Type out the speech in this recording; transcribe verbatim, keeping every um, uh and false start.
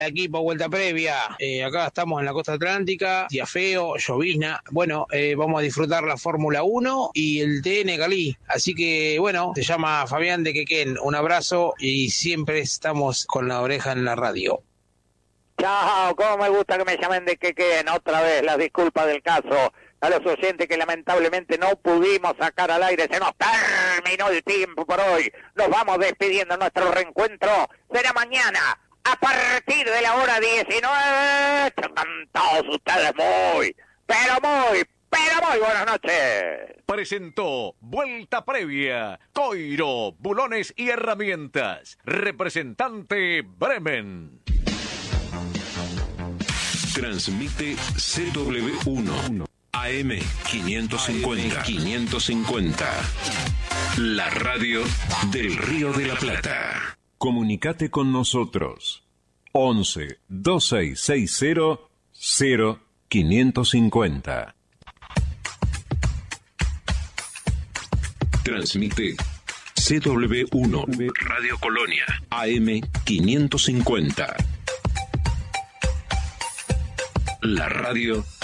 Equipo Vuelta Previa, eh, acá estamos en la costa atlántica, día feo, llovizna, bueno, eh, vamos a disfrutar la Fórmula uno y el T N Cali, así que bueno, se llama Fabián de Quequén, un abrazo y siempre estamos con la oreja en la radio. Chao, cómo me gusta que me llamen de Quequén, otra vez las disculpas del caso a los oyentes que lamentablemente no pudimos sacar al aire, se nos terminó el tiempo por hoy, nos vamos despidiendo, nuestro reencuentro será mañana. A partir de la hora diecinueve, están todos ustedes muy, pero muy, pero muy buenas noches. Presentó Vuelta Previa, Coiro, Bulones y Herramientas. Representante Bremen. Transmite C W uno, A M quinientos cincuenta. quinientos cincuenta. La radio del Río de la Plata. Comunicate con nosotros. once, veintiséis sesenta, cero, quinientos cincuenta. Transmite C W uno, Radio Colonia, A M quinientos cincuenta. La radio